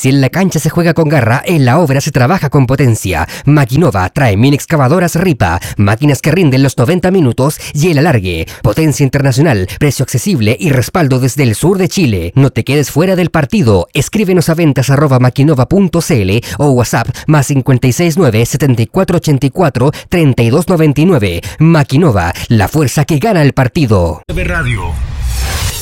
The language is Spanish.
Si en la cancha se juega con garra, en la obra se trabaja con potencia. Maquinova trae mini excavadoras Ripa, máquinas que rinden los 90 minutos y el alargue. Potencia internacional, precio accesible y respaldo desde el sur de Chile. No te quedes fuera del partido. Escríbenos a ventas@maquinova.cl o WhatsApp +569 7484 3299. Maquinova, la fuerza que gana el partido. Radio.